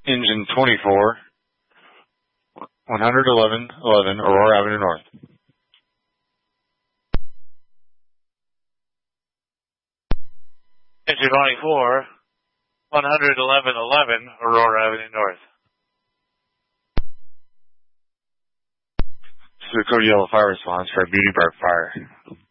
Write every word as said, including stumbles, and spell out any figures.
Engine twenty-four, one eleven eleven, Aurora Avenue North. Engine twenty-four, one eleven eleven, Aurora Avenue North. This is a Code Yellow Fire Response for a Beauty Park fire.